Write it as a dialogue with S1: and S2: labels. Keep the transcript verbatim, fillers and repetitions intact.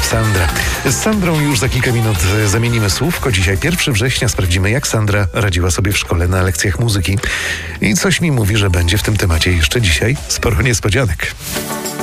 S1: w Sandrę. Z Sandrą już za kilka minut zamienimy słówko. Dzisiaj pierwszego września sprawdzimy, jak Sandra radziła sobie w szkole na lekcjach muzyki. I coś mi mówi, że będzie w tym temacie jeszcze dzisiaj sporo niespodzianek.